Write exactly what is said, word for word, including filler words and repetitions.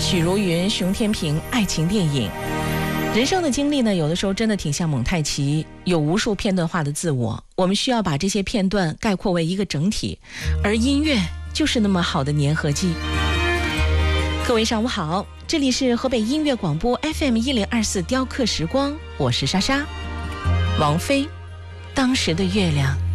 许茹芸、熊天平爱情电影。人生的经历呢，有的时候真的挺像蒙太奇，有无数片段化的自我，我们需要把这些片段概括为一个整体，而音乐就是那么好的粘合剂。各位上午好，这里是河北音乐广播 F M 一零二四雕刻时光，我是莎莎。王菲，当时的月亮。